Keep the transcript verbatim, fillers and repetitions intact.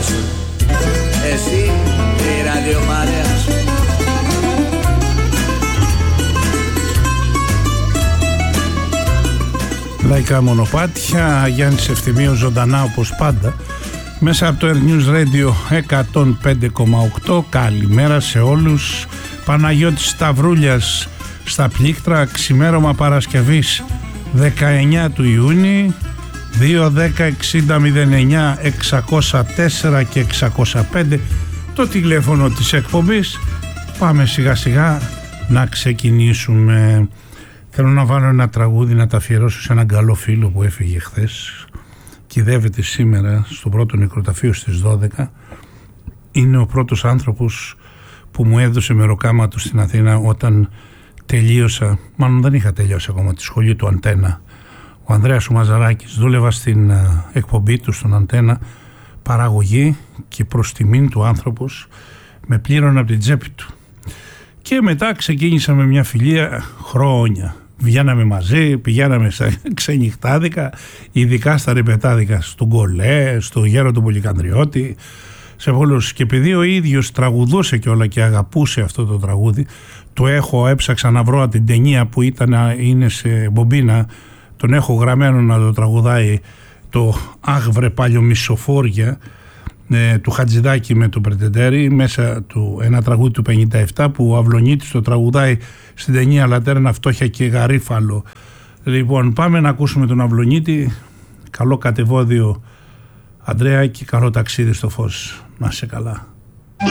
σου, εσύ και η ραδιοπαρέα σου. Λαϊκά μονοπάτια, Γιάννης Ευθυμίου ζωντανά όπως πάντα μέσα από το Air News Radio εκατόν πέντε κόμμα οκτώ. Καλημέρα σε όλους. Παναγιώτης Σταυρούλιας στα πλήκτρα, ξημέρωμα Παρασκευής δεκαεννιά του Ιούνιου. Δύο δέκα εξήντα μηδέν εννιά εξακόσια τέσσερα και εξακόσια πέντε το τηλέφωνο της εκπομπής. Πάμε σιγά σιγά να ξεκινήσουμε. Θέλω να βάλω ένα τραγούδι να τα αφιερώσω σε έναν καλό φίλο που έφυγε χθες. Κυδεύεται σήμερα στο πρώτο νεκροταφείο στις δώδεκα. Είναι ο πρώτος άνθρωπος που μου έδωσε μεροκάμα του στην Αθήνα όταν τελείωσα, μάλλον δεν είχα τελειώσει ακόμα, τη σχολή του Αντένα. Ο Ανδρέας ο Μαζαράκης, δούλευα στην εκπομπή του στον Αντένα, παραγωγή, και προς τιμήν του άνθρωπος με πλήρωνε από την τσέπη του. Και μετά ξεκίνησαμε μια φιλία χρόνια. Βγαίναμε μαζί, πηγαίναμε στα ξενυχτάδικα, ειδικά στα ρεπετάδικα, στον Κολέ, στο Γέρο του Πολυκανδριώτη, σε πολλούς. Και επειδή ο ίδιος τραγουδούσε και όλα και αγαπούσε αυτό το τραγούδι, το έχω, έψαξα να βρω την ταινία που ήταν, είναι σε μπομπίνα, τον έχω γραμμένο να το τραγουδάει, το «Αχ βρε πάλιο μισοφόρια», ε, του Χατζηδάκη με το Πρετεντέρι, μέσα του ένα τραγούδι του πενήντα επτά που ο Αυλονίτης το τραγουδάει στην ταινία «Λατέρνα, φτώχεια και γαρίφαλο». Λοιπόν, πάμε να ακούσουμε τον Αυλονίτη. Καλό κατεβόδιο, Αντρέα, και καλό ταξίδι στο φως. Να είσαι καλά.